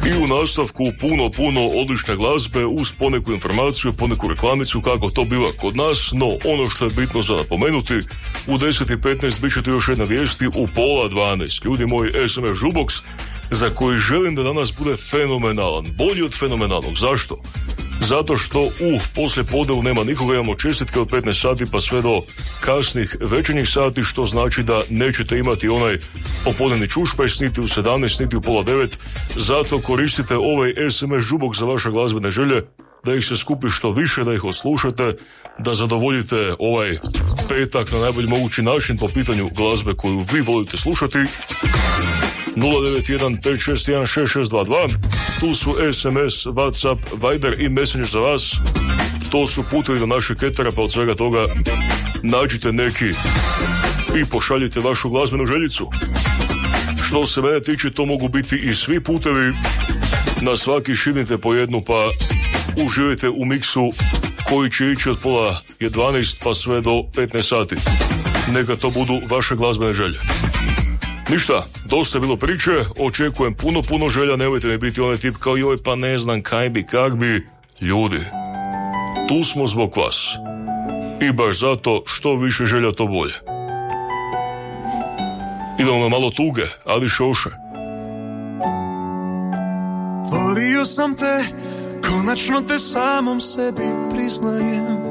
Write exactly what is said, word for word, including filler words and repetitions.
I u nastavku puno, puno odlične glazbe uz poneku informaciju, poneku reklamicu kako to biva kod nas, no ono što je bitno za napomenuti, u deset i petnaest bit će tu još jedna vijesti u pola dvanaest. Ljudi moji, es em es Žubox, za koji želim da danas bude fenomenalan, bolji od fenomenalnog. Zašto? Zato što u poslijepodnevu nema nikoga, imamo čestitke od petnaest sati pa sve do kasnih večernjih sati, što znači da nećete imati onaj popodnevni čušpes niti u sedamnaest niti u pola devet. Zato koristite ovaj es em es Žubok za vaše glazbene želje, da ih se skupi što više, da ih oslušate, da zadovoljite ovaj petak na najbolji mogući način po pitanju glazbe koju vi volite slušati. Nula devet jedan pet šest jedan šest šest dva dva. Tu su es em es, WhatsApp, Viber i Messenger za vas. To su putevi do našeg etera, pa od svega toga nađite neki i pošaljite vašu glazbenu željicu. Što se mene tiče, to mogu biti i svi putevi. Na svaki šibnite po jednu, pa uživajte u miksu koji će ići od pola jedanaest pa sve do petnaest sati. Neka to budu vaše glazbene želje. Ništa, dosta je bilo priče, očekujem puno, puno želja, nemojte mi biti onaj tip kao joj pa ne znam kaj bi, kak bi. Ljudi, tu smo zbog vas. I baš zato što više želja to bolje. Idemo na malo tuge, Adi Šoše. Volio sam te, konačno te samom sebi priznajem.